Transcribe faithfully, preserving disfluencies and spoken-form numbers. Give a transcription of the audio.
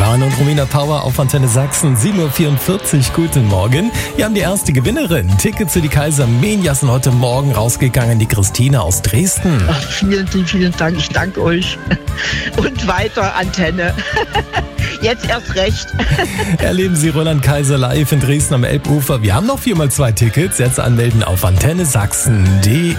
Jan und Romina Power auf Antenne Sachsen, sieben Uhr vierundvierzig. Guten Morgen. Wir haben die erste Gewinnerin. Tickets für die Kaiser Mania sind heute Morgen rausgegangen. Die Christine aus Dresden. Ach, vielen, vielen Dank. Ich danke euch. Und weiter, Antenne. Jetzt erst recht. Erleben Sie Roland Kaiser live in Dresden am Elbufer. Wir haben noch vier mal zwei Tickets. Jetzt anmelden auf antenne sachsen punkt de.